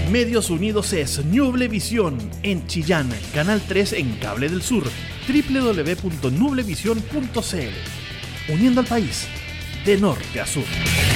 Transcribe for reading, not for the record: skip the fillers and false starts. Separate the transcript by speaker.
Speaker 1: Medios Unidos es Nublevisión en Chillán, Canal 3 en Cable del Sur, www.nublevision.cl. Uniendo al país de norte a sur.